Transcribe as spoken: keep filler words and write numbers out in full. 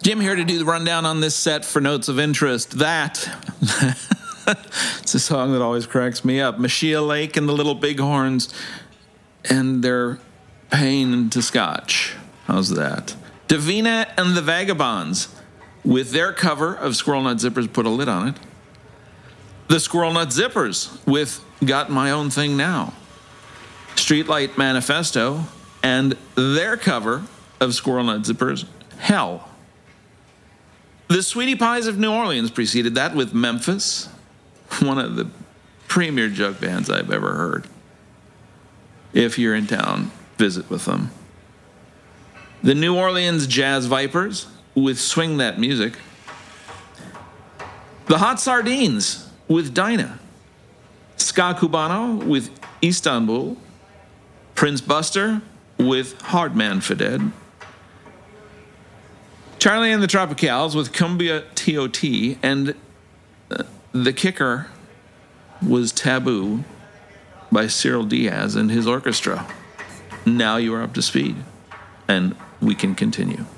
Jim here to do the rundown on this set for Notes of Interest. That, it's a song that always cracks me up. Machia Lake and the Little Bighorns and their pain to Scotch. How's that? Davina and the Vagabonds with their cover of Squirrel Nut Zippers, Put a Lid on It. The Squirrel Nut Zippers with Got My Own Thing Now. Streetlight Manifesto and their cover of Squirrel Nut Zippers, Hell. The Sweetie Pies of New Orleans preceded that with Memphis, one of the premier jug bands I've ever heard. If you're in town, visit with them. The New Orleans Jazz Vipers with Swing That Music. The Hot Sardines with Dinah. Ska Cubano with Istanbul. Prince Buster with Hardman for Dead. Charlie and the Tropicals with Cumbia T O T, and uh, the kicker was Taboo by Cyril Diaz and his orchestra. Now you are up to speed, and we can continue.